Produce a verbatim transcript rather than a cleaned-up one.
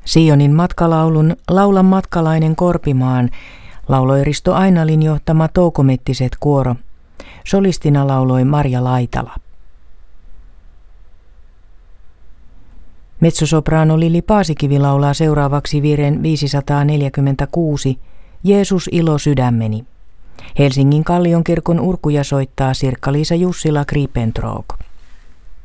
Sionin matkalaulun Laula matkalainen Korpimaan lauloi Risto Ainalin johtama Toukomettiset kuoro. Solistina lauloi Marja Laitala. Mezzosopraano Lili Paasikivi laulaa seuraavaksi virren viisisataaneljäkymmentäkuusi Jeesus ilo sydämeni. Helsingin Kallionkirkon urkuja soittaa Sirkka-Liisa Jussila Gripentroog.